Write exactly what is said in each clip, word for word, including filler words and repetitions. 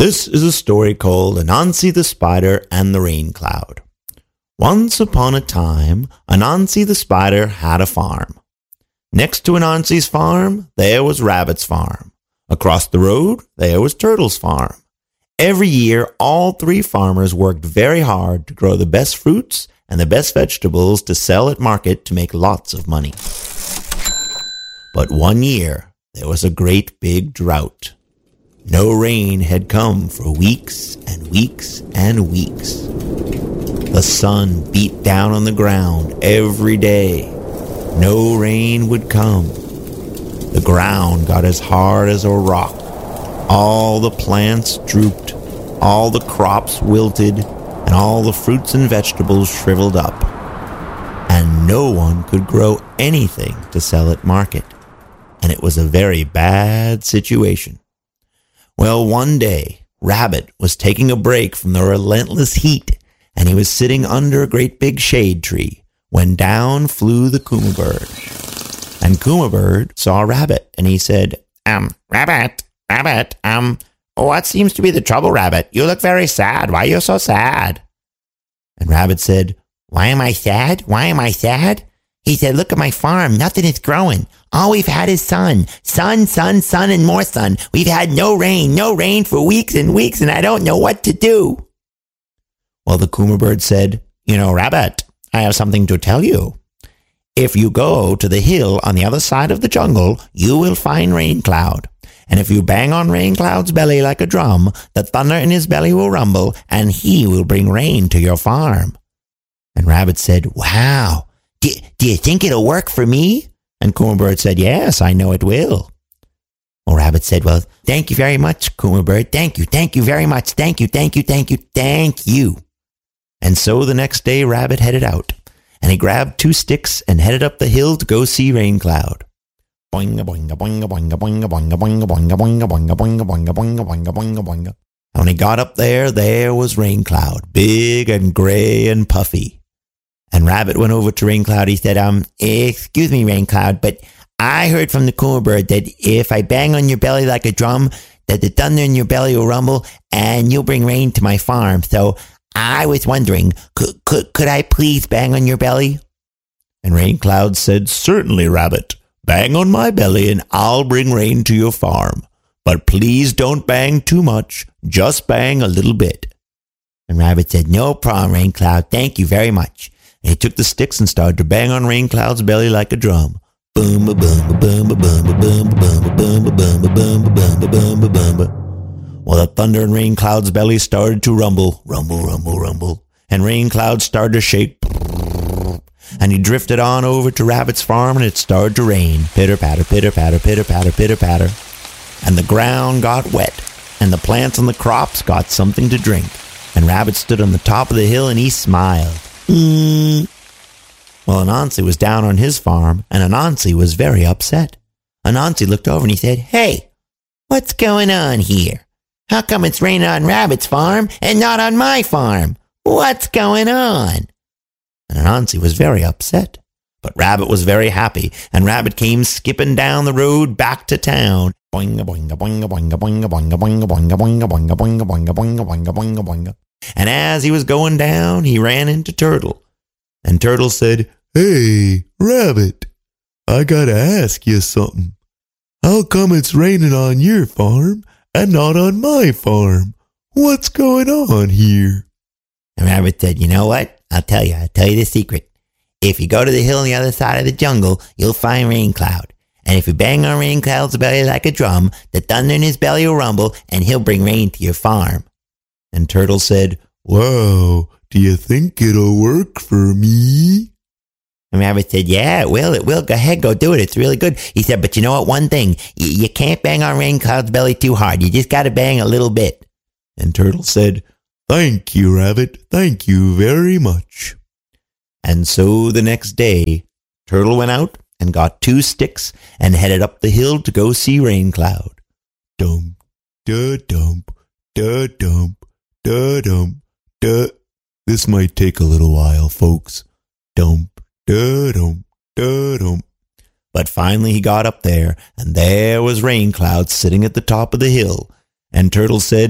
This is a story called Anansi the Spider and the Rain Cloud. Once upon a time, Anansi the Spider had a farm. Next to Anansi's farm, there was Rabbit's farm. Across the road, there was Turtle's farm. Every year, all three farmers worked very hard to grow the best fruits and the best vegetables to sell at market to make lots of money. But one year, there was a great big drought. No rain had come for weeks and weeks and weeks. The sun beat down on the ground every day. No rain would come. The ground got as hard as a rock. All the plants drooped, all the crops wilted, and all the fruits and vegetables shriveled up. And no one could grow anything to sell at market. And it was a very bad situation. Well, one day, Rabbit was taking a break from the relentless heat, and he was sitting under a great big shade tree when down flew the Kuma bird. And Kuma bird saw Rabbit, and he said, Um, Rabbit, Rabbit, um, what seems to be the trouble, Rabbit? You look very sad. Why are you so sad? And Rabbit said, Why am I sad? Why am I sad? He said, Look at my farm. Nothing is growing. All we've had is sun. Sun, sun, sun, and more sun. We've had no rain, no rain for weeks and weeks, and I don't know what to do. Well, the Kuma bird said, You know, Rabbit, I have something to tell you. If you go to the hill on the other side of the jungle, you will find Rain Cloud. And if you bang on Rain Cloud's belly like a drum, the thunder in his belly will rumble, and he will bring rain to your farm. And Rabbit said, Wow, do, do you think it'll work for me? And Kuma bird said, Yes, I know it will. Well, Rabbit said, Well, thank you very much, Kuma bird. Thank you, thank you very much. Thank you, thank you, thank you, thank you. And so the next day, Rabbit headed out, and he grabbed two sticks and headed up the hill to go see Rain Cloud. Boinga, boinga, boinga, boinga, boinga, boinga, boinga, boinga, boinga, boinga, boinga, boinga, boinga, boinga, boinga, boinga. And when he got up there, there was Rain Cloud, big and gray and puffy. And Rabbit went over to Rain Cloud. He said, um, excuse me, Rain Cloud, but I heard from the Kuma bird that if I bang on your belly like a drum, that the thunder in your belly will rumble and you'll bring rain to my farm. So I was wondering, could, could, could I please bang on your belly? And Rain Cloud said, Certainly, Rabbit. Bang on my belly and I'll bring rain to your farm. But please don't bang too much. Just bang a little bit. And Rabbit said, No problem, Rain Cloud. Thank you very much. And he took the sticks and started to bang on Rain Cloud's belly like a drum. Boom, ba boom, ba boom, ba boom, ba boom, ba boom, ba boom, ba boom, ba boom, ba boom, ba boom, ba boom, ba. Well, the thunder in Rain Cloud's belly started to rumble, rumble, rumble, rumble. And Rain Cloud started to shake. And he drifted on over to Rabbit's farm, and it started to rain. Pitter-patter, pitter-patter, pitter-patter, pitter-patter. And the ground got wet, and the plants and the crops got something to drink. And Rabbit stood on the top of the hill, and he smiled. Mm. Well, Anansi was down on his farm, and Anansi was very upset. Anansi looked over, and he said, Hey, what's going on here? How come it's raining on Rabbit's farm and not on my farm? What's going on? And Anansi was very upset. But Rabbit was very happy, and Rabbit came skipping down the road back to town. Boinga, boinga, boinga, boinga, boinga, boinga, boinga, boinga, boinga, boinga, boinga, boinga, boinga, boinga, boinga, boinga. And as he was going down, he ran into Turtle. And Turtle said, Hey, Rabbit, I gotta ask you something. How come it's raining on your farm and not on my farm? What's going on here? And Rabbit said, You know what? I'll tell you. I'll tell you the secret. If you go to the hill on the other side of the jungle, you'll find Rain Cloud. And if you bang on Rain Cloud's belly like a drum, the thunder in his belly will rumble, and he'll bring rain to your farm. And Turtle said, Wow, do you think it'll work for me? And Rabbit said, Yeah, it will, it will. Go ahead, go do it. It's really good. He said, But you know what? One thing, you, you can't bang on Rain Cloud's belly too hard. You just got to bang a little bit. And Turtle said, Thank you, Rabbit. Thank you very much. And so the next day, Turtle went out and got two sticks and headed up the hill to go see Rain Cloud. Dump, da dump, da dump, da dump, da. This might take a little while, folks. Dump, da dump, da dump. But finally he got up there, and there was Rain Cloud sitting at the top of the hill. And Turtle said,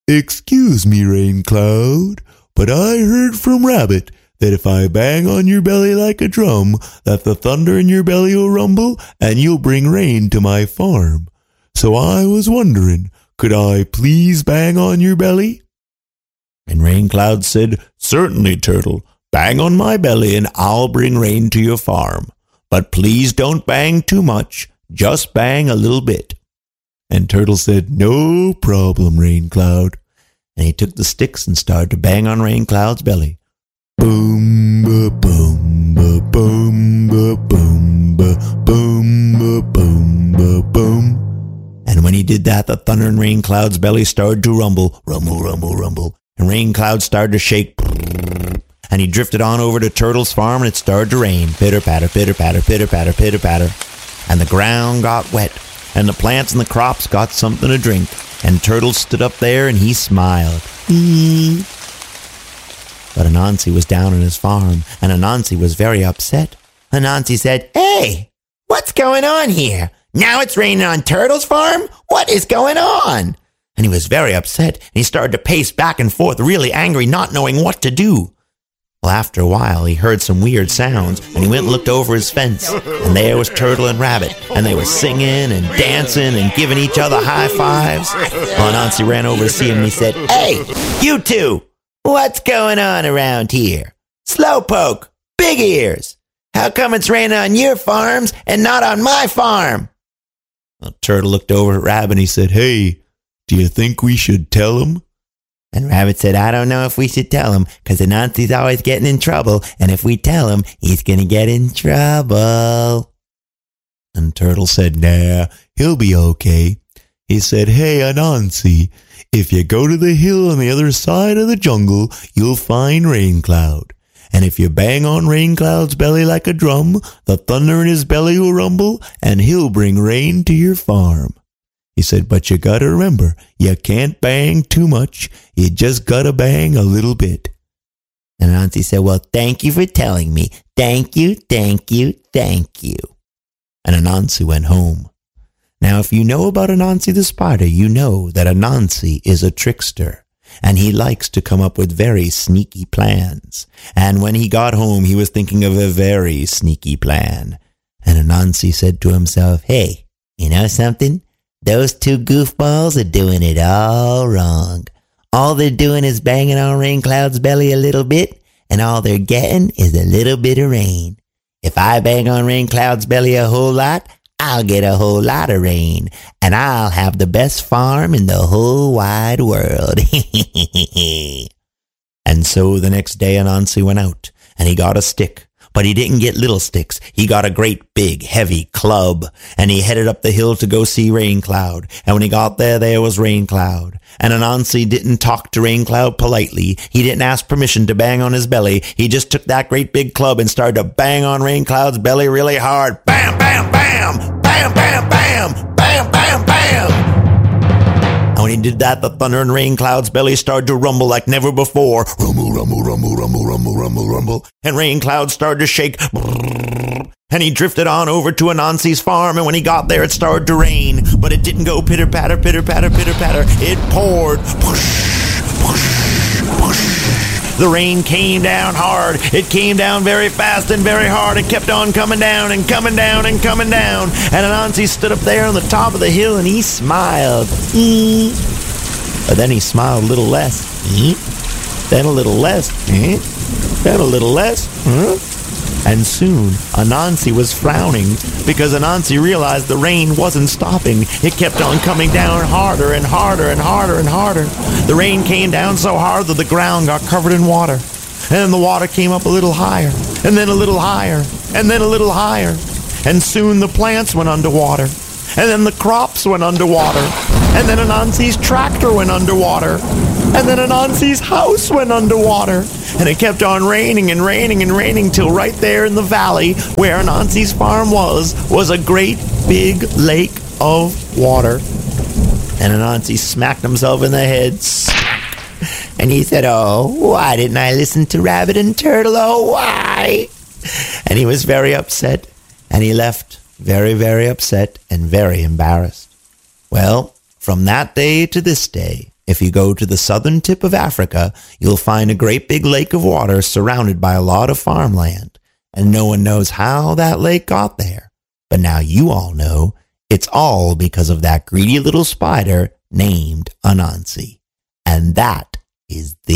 "Excuse me, Rain Cloud, but I heard from Rabbit that if I bang on your belly like a drum, that the thunder in your belly will rumble and you'll bring rain to my farm. So I was wondering, could I please bang on your belly?" And Rain Cloud said, "Certainly, Turtle. Bang on my belly and I'll bring rain to your farm. But please don't bang too much. Just bang a little bit." And Turtle said, "No problem, Rain Cloud." And he took the sticks and started to bang on Rain Cloud's belly. Boom, ba, boom, ba, boom, ba, boom, ba, boom, ba, boom, ba, boom. And when he did that, the thunder in Rain Cloud's belly started to rumble, rumble, rumble, rumble. And Rain Cloud started to shake. And he drifted on over to Turtle's farm, and it started to rain. Pitter-patter, pitter-patter, pitter-patter, pitter-patter. And the ground got wet, and the plants and the crops got something to drink. And Turtle stood up there, and he smiled. Eee. But Anansi was down on his farm, and Anansi was very upset. Anansi said, "Hey, what's going on here? Now it's raining on Turtle's farm? What is going on?" And he was very upset, and he started to pace back and forth, really angry, not knowing what to do. Well, after a while, he heard some weird sounds, and he went and looked over his fence, and there was Turtle and Rabbit, and they were singing and dancing and giving each other high fives. Well, Anansi ran over to see him, and he said, "Hey, you two, what's going on around here? Slowpoke, Big Ears, how come it's raining on your farms and not on my farm?" Well, Turtle looked over at Rabbit, and he said, "Hey, do you think we should tell him?" And Rabbit said, "I don't know if we should tell him, because Anansi's always getting in trouble, and if we tell him, he's going to get in trouble." And Turtle said, "Nah, he'll be okay." He said, "Hey, Anansi, if you go to the hill on the other side of the jungle, you'll find Rain Cloud. And if you bang on Rain Cloud's belly like a drum, the thunder in his belly will rumble, and he'll bring rain to your farm." He said, "But you gotta remember, you can't bang too much. You just gotta bang a little bit." And Anansi said, "Well, thank you for telling me. Thank you, thank you, thank you." And Anansi went home. Now, if you know about Anansi the spider, you know that Anansi is a trickster, and he likes to come up with very sneaky plans. And when he got home, he was thinking of a very sneaky plan. And Anansi said to himself, "Hey, you know something? Those two goofballs are doing it all wrong. All they're doing is banging on Rain Cloud's belly a little bit, and all they're getting is a little bit of rain. If I bang on Rain Cloud's belly a whole lot, I'll get a whole lot of rain, and I'll have the best farm in the whole wide world." And so the next day Anansi went out, and he got a stick. But he didn't get little sticks. He got a great big heavy club, and he headed up the hill to go see Rain Cloud. And when he got there, there was Rain Cloud. And Anansi didn't talk to Rain Cloud politely. He didn't ask permission to bang on his belly. He just took that great big club and started to bang on Rain Cloud's belly really hard. Bam, bam, bam! Bam, bam, bam! Bam, bam, bam! And when he did that, the thunder in Rain Cloud's belly started to rumble like never before. Rumble, rumble, rumble, rumble, rumble, rumble, rumble. And Rain Cloud started to shake. And he drifted on over to Anansi's farm, and when he got there, it started to rain. But it didn't go pitter-patter, pitter-patter, pitter-patter. It poured. Whoosh, whoosh, whoosh. The rain came down hard. It came down very fast and very hard. It kept on coming down and coming down and coming down. And Anansi stood up there on the top of the hill, and he smiled. Eee. But then he smiled a little less. Eee. Then a little less. Eee. Then a little less. Huh? And soon, Anansi was frowning, because Anansi realized the rain wasn't stopping. It kept on coming down harder and harder and harder and harder. The rain came down so hard that the ground got covered in water. And then the water came up a little higher, and then a little higher, and then a little higher. And soon the plants went underwater, and then the crops went underwater, and then Anansi's tractor went underwater, and then Anansi's house went underwater. And it kept on raining and raining and raining till right there in the valley where Anansi's farm was, was a great big lake of water. And Anansi smacked himself in the head. And he said, "Oh, why didn't I listen to Rabbit and Turtle? Oh, why?" And he was very upset. And he left very, very upset and very embarrassed. Well, from that day to this day, if you go to the southern tip of Africa, you'll find a great big lake of water surrounded by a lot of farmland. And no one knows how that lake got there. But now you all know it's all because of that greedy little spider named Anansi. And that is the